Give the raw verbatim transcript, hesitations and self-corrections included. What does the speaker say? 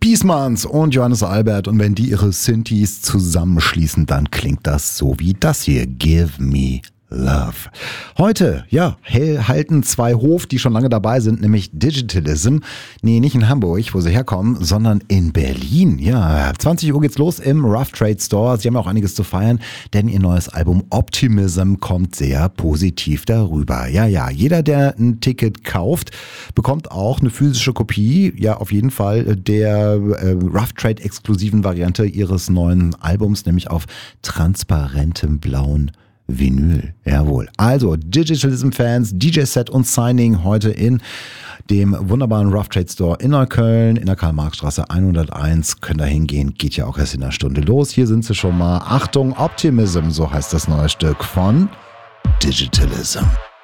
Biesmanns und Johannes Albert. Und wenn die ihre Synthes zusammenschließen, dann klingt das so wie das hier. Give me Love. Heute, ja, halten zwei Hof, die schon lange dabei sind, nämlich Digitalism. Nee, nicht in Hamburg, wo sie herkommen, sondern in Berlin. Ja, zwanzig Uhr geht's los im Rough Trade Store. Sie haben auch einiges zu feiern, denn ihr neues Album Optimism kommt sehr positiv darüber. Ja, ja, jeder, der ein Ticket kauft, bekommt auch eine physische Kopie, ja, auf jeden Fall der äh, Rough Trade exklusiven Variante ihres neuen Albums, nämlich auf transparentem blauen Vinyl, jawohl. Also Digitalism-Fans, D J-Set und Signing heute in dem wunderbaren Rough Trade Store in Neukölln, in der Karl-Marx-Straße hunderteins. Könnt da hingehen, geht ja auch erst in einer Stunde los. Hier sind sie schon mal. Achtung, Optimism, so heißt das neue Stück von Digitalism.